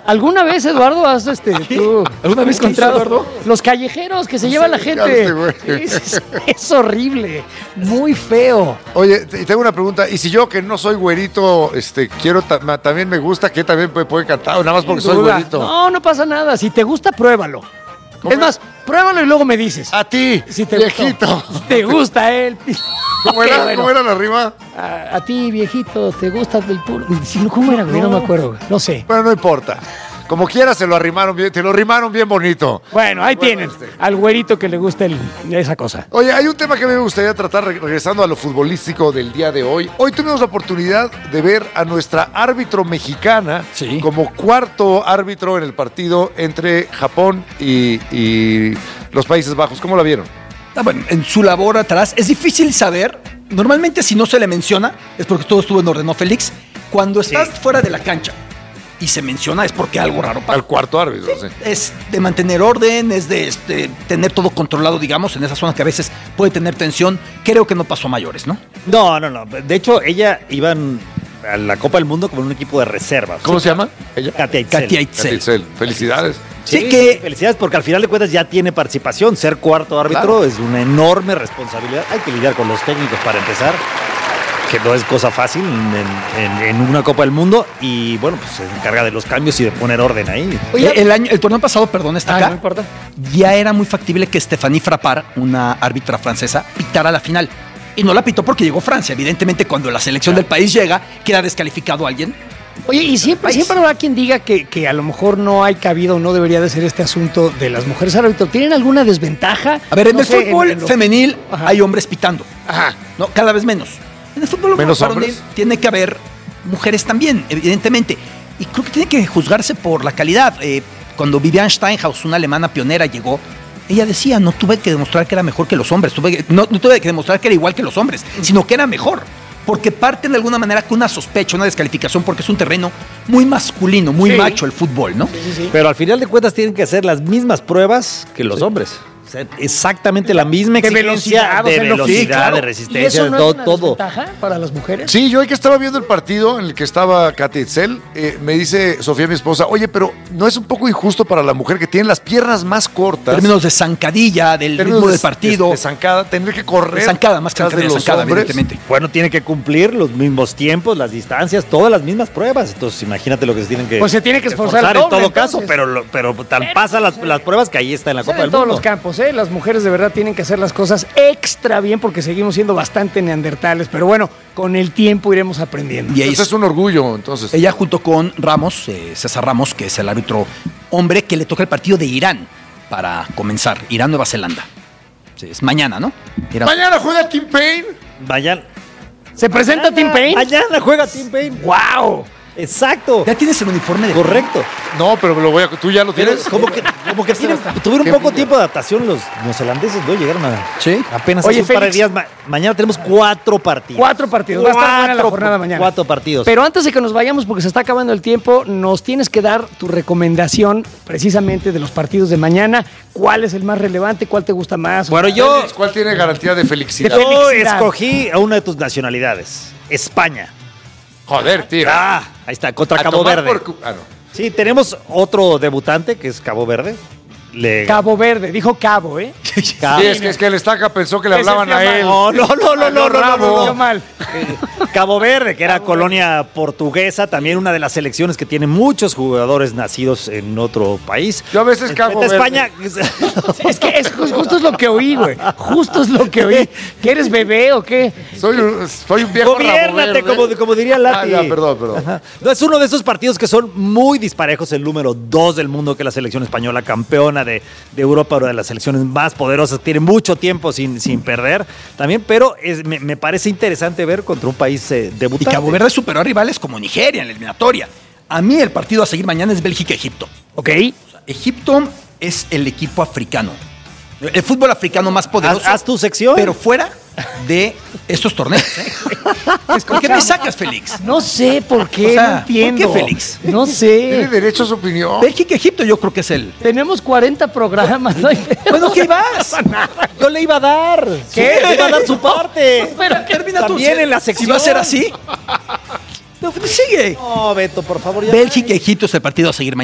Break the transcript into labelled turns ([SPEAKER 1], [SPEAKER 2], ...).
[SPEAKER 1] ¿Alguna vez, Eduardo, has tú
[SPEAKER 2] ¿Alguna vez
[SPEAKER 1] encontrado
[SPEAKER 2] Eduardo?
[SPEAKER 1] los callejeros que se lleva la gente? Es horrible, muy feo.
[SPEAKER 3] Oye, y tengo una pregunta. ¿Y si yo, que no soy güerito, quiero también me gusta, que también me puede encantar, nada más porque soy güerito?
[SPEAKER 1] No pasa nada. Si te gusta, pruébalo. Es más, pruébalo y luego me dices.
[SPEAKER 3] A ti,
[SPEAKER 1] Si te
[SPEAKER 3] viejito.
[SPEAKER 1] gustó. Si te gusta él.
[SPEAKER 3] ¿Cómo era la rima?
[SPEAKER 1] A ti, viejito, ¿te gusta el puro? ¿Cómo era, güey? No me acuerdo, güey. No sé.
[SPEAKER 3] Bueno, no importa. Como quiera se lo arrimaron bien, te lo arrimaron bien bonito.
[SPEAKER 1] Bueno, ahí tienen. Al güerito que le gusta esa cosa.
[SPEAKER 3] Oye, hay un tema que a mí me gustaría tratar regresando a lo futbolístico del día de hoy. Hoy tuvimos la oportunidad de ver a nuestra árbitro mexicana como cuarto árbitro en el partido entre Japón y los Países Bajos. ¿Cómo la vieron?
[SPEAKER 2] Bueno, en su labor atrás es difícil saber. Normalmente si no se le menciona es porque todo estuvo en orden, ¿no, Félix? Cuando estás fuera de la cancha y se menciona es porque algo raro pasa.
[SPEAKER 3] Al cuarto árbitro, sí.
[SPEAKER 2] Es de mantener orden, es de tener todo controlado, digamos, en esa zona que a veces puede tener tensión. Creo que no pasó a mayores, ¿no?
[SPEAKER 4] No. De hecho, ella iba a la Copa del Mundo como en un equipo de reserva.
[SPEAKER 3] ¿Cómo se llama? ¿Ella?
[SPEAKER 4] Katia Itzel.
[SPEAKER 2] Katia Itzel.
[SPEAKER 3] Felicidades.
[SPEAKER 4] Sí, felicidades, porque al final de cuentas ya tiene participación. Ser cuarto árbitro es una enorme responsabilidad. Hay que lidiar con los técnicos para empezar, que no es cosa fácil en una Copa del Mundo. Y bueno, pues se encarga de los cambios y de poner orden ahí.
[SPEAKER 2] Oye, el torneo pasado, perdón, está acá.
[SPEAKER 1] No importa.
[SPEAKER 2] Ya era muy factible que Stéphanie Frappart, una árbitra francesa, pitara la final. Y no la pitó porque llegó Francia. Evidentemente, cuando la selección del país llega, queda descalificado alguien.
[SPEAKER 1] Oye, y siempre habrá quien diga que a lo mejor no hay cabida o no debería de ser este asunto de las mujeres árbitros. ¿Tienen alguna desventaja?
[SPEAKER 2] A ver, en
[SPEAKER 1] No
[SPEAKER 2] el
[SPEAKER 1] sé,
[SPEAKER 2] fútbol femenil hay hombres pitando.
[SPEAKER 3] Ajá.
[SPEAKER 2] No, cada vez menos. En el fútbol
[SPEAKER 3] ¿Menos
[SPEAKER 2] varonil
[SPEAKER 3] hombres?
[SPEAKER 2] tiene que haber mujeres también, evidentemente. Y creo que tiene que juzgarse por la calidad. Cuando Vivian Steinhaus, una alemana pionera, llegó, ella decía, no tuve que demostrar que era mejor que los hombres, no tuve que demostrar que era igual que los hombres, sino que era mejor. Porque parten de alguna manera con una sospecha, una descalificación, porque es un terreno muy masculino, muy macho el fútbol, ¿no?
[SPEAKER 1] Sí.
[SPEAKER 4] Pero al final de cuentas tienen que hacer las mismas pruebas que los hombres. O sea, exactamente la misma exigencia de velocidad, de resistencia,
[SPEAKER 1] ¿Y eso no
[SPEAKER 4] de
[SPEAKER 1] es una
[SPEAKER 4] todo.
[SPEAKER 1] desventaja para las mujeres?
[SPEAKER 3] Sí, yo hoy que estaba viendo el partido en el que estaba Katia Itzel, me dice Sofía, mi esposa, oye, pero ¿no es un poco injusto para la mujer que tiene las piernas más cortas?
[SPEAKER 2] Términos de zancadilla, del ritmo del partido.
[SPEAKER 3] De zancada, tener que correr.
[SPEAKER 2] De zancada, más que
[SPEAKER 3] tras
[SPEAKER 2] de zancada, evidentemente.
[SPEAKER 4] Bueno, tiene que cumplir los mismos tiempos, las distancias, todas las mismas pruebas. Entonces, imagínate lo que se tienen que
[SPEAKER 1] Pues se tiene que esforzar
[SPEAKER 4] en
[SPEAKER 1] doble,
[SPEAKER 4] todo
[SPEAKER 1] entonces.
[SPEAKER 4] caso, pero tan pasa las pruebas que ahí está en la Copa
[SPEAKER 1] En
[SPEAKER 4] del
[SPEAKER 1] todos
[SPEAKER 4] Mundo.
[SPEAKER 1] los campos, ¿eh? Las mujeres de verdad tienen que hacer las cosas extra bien porque seguimos siendo bastante neandertales. Pero bueno, con el tiempo iremos aprendiendo.
[SPEAKER 2] Y ahí
[SPEAKER 3] Entonces es un orgullo, entonces.
[SPEAKER 2] ella junto con Ramos, César Ramos, que es el árbitro hombre que le toca el partido de Irán para comenzar. Irán-Nueva Zelanda. Sí, es mañana, ¿no? Irán.
[SPEAKER 3] Mañana juega Tim Payne.
[SPEAKER 4] Vayan.
[SPEAKER 1] ¿Se presenta Tim Payne?
[SPEAKER 4] Mañana juega Tim Payne.
[SPEAKER 1] ¡Wow!
[SPEAKER 4] Exacto.
[SPEAKER 2] ¿Ya tienes el uniforme de
[SPEAKER 4] Correcto.
[SPEAKER 3] No, pero ¿tú ya lo tienes?
[SPEAKER 4] Como que tuvieron un poco tiempo de adaptación los neozelandeses, ¿no? Llegaron
[SPEAKER 2] Sí.
[SPEAKER 4] apenas
[SPEAKER 1] Oye,
[SPEAKER 4] hace un par de
[SPEAKER 1] Félix.
[SPEAKER 4] días. Mañana tenemos 4 partidos.
[SPEAKER 1] 4 partidos. Va a estar buena la jornada mañana.
[SPEAKER 4] 4 partidos.
[SPEAKER 1] Pero antes de que nos vayamos, porque se está acabando el tiempo, nos tienes que dar tu recomendación precisamente de los partidos de mañana. ¿Cuál es el más relevante? ¿Cuál te gusta más?
[SPEAKER 4] Bueno,
[SPEAKER 3] ¿Cuál tiene garantía de felicidad?
[SPEAKER 4] yo
[SPEAKER 1] felicidad.
[SPEAKER 4] escogí a una de tus nacionalidades, España.
[SPEAKER 3] Joder, tío.
[SPEAKER 4] Ahí está, contra
[SPEAKER 3] A
[SPEAKER 4] Cabo
[SPEAKER 3] tomar
[SPEAKER 4] Verde.
[SPEAKER 3] no.
[SPEAKER 4] Sí, tenemos otro debutante que es Cabo Verde.
[SPEAKER 1] Cabo Verde, dijo Cabo, ¿eh?
[SPEAKER 3] Sí, es que el Estaca pensó que le
[SPEAKER 1] Ese
[SPEAKER 3] hablaban a
[SPEAKER 1] fue
[SPEAKER 3] él.
[SPEAKER 1] No, mal.
[SPEAKER 4] Cabo Verde, que era colonia portuguesa, también una de las selecciones que tiene muchos jugadores nacidos en otro país.
[SPEAKER 3] Yo a veces Cabo Verde.
[SPEAKER 4] España.
[SPEAKER 1] Es que justo es lo que oí, güey. Justo es lo que oí. ¿Que eres bebé o qué?
[SPEAKER 3] Soy un viejo rabo
[SPEAKER 4] Gobiérnate,
[SPEAKER 3] verde.
[SPEAKER 4] como diría Lati.
[SPEAKER 3] Ya, perdón.
[SPEAKER 4] Ajá. No, es uno de esos partidos que son muy disparejos. El número 2 del mundo, que es la selección española, campeona de Europa, una de las selecciones más poderosas, tiene mucho tiempo sin perder también, pero me parece interesante ver contra un país
[SPEAKER 2] Y
[SPEAKER 4] debutante.
[SPEAKER 2] Cabo Verde superó a rivales como Nigeria en la eliminatoria. A mí el partido a seguir mañana es Bélgica-Egipto.
[SPEAKER 1] ¿Ok?
[SPEAKER 2] Egipto es el equipo africano. El fútbol africano más poderoso.
[SPEAKER 4] Haz tu sección.
[SPEAKER 2] Pero fuera de estos torneos. ¿Por qué me sacas, Félix?
[SPEAKER 1] No sé por qué,
[SPEAKER 2] O sea,
[SPEAKER 1] no entiendo.
[SPEAKER 2] ¿por qué, Félix?
[SPEAKER 1] No
[SPEAKER 3] Tiene
[SPEAKER 1] sé.
[SPEAKER 3] derecho a su opinión.
[SPEAKER 2] Bélgica-Egipto yo creo que es el...
[SPEAKER 1] Tenemos 40 programas. ¿No?
[SPEAKER 2] Bueno, ¿qué vas?
[SPEAKER 4] Yo le iba a dar.
[SPEAKER 2] ¿Qué?
[SPEAKER 4] Le iba a dar su parte.
[SPEAKER 1] Pero
[SPEAKER 2] Termina tú.
[SPEAKER 4] También en la sección.
[SPEAKER 2] Si va a ser así. No, sigue.
[SPEAKER 4] No, Beto, por favor. Ya
[SPEAKER 2] Bélgica-Egipto es el partido a seguir mañana.